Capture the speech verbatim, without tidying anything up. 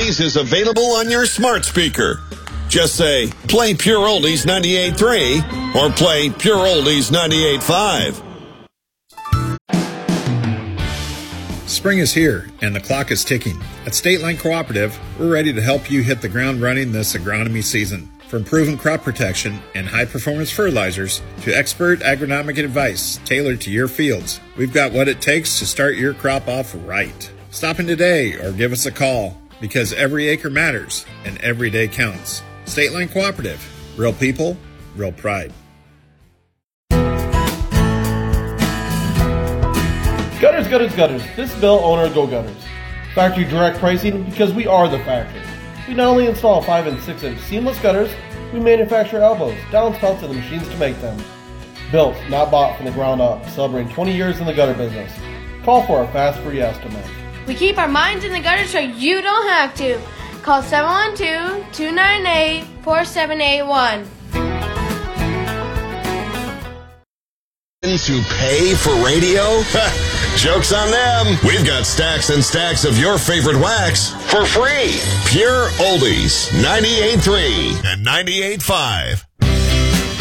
Oldies is available on your smart speaker. Just say, play Pure Oldies ninety-eight point three or play Pure Oldies ninety-eight point five. Spring is here, and the clock is ticking. At State Line Cooperative, we're ready to help you hit the ground running this agronomy season. From proven crop protection and high-performance fertilizers to expert agronomic advice tailored to your fields, we've got what it takes to start your crop off right. Stop in today or give us a call, because every acre matters and every day counts. State Line Cooperative. Real people, real pride. Gutters, gutters, gutters. This is Bill, owner of Go Gutters. Factory direct pricing because we are the factory. We not only install five and six inch seamless gutters, we manufacture elbows, downspouts, and the machines to make them. Built, not bought from the ground up, celebrating twenty years in the gutter business. Call for a fast free estimate. We keep our minds in the gutter so you don't have to. Call seven one two, two nine eight, four seven eight one. To pay for radio? Joke's on them. We've got stacks and stacks of your favorite wax for free. Pure Oldies, ninety-eight point three and ninety-eight point five.